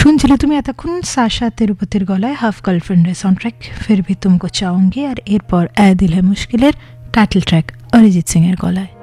শুনছিলে তুমি এতক্ষণ সাশা তিরুপতির গলায় হাফ গার্লফ্রেন্ডের সাউন্ডট্র্যাক ফির ভি তুমকো চাউঙ্গি, আর এরপর এ দিল হ্যায় মুশকিলের টাইটেল ট্র্যাক অরিজিৎ সিং এর গলায়।